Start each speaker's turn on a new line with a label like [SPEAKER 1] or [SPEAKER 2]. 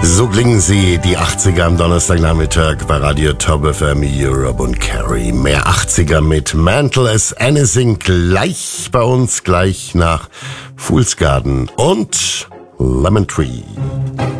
[SPEAKER 1] So klingen sie, die 80er am Donnerstagnachmittag bei Radio Top FM Europe und Carrie. Mehr 80er mit Mantle as Anything gleich bei uns, gleich nach Fool's Garden und Lemon Tree.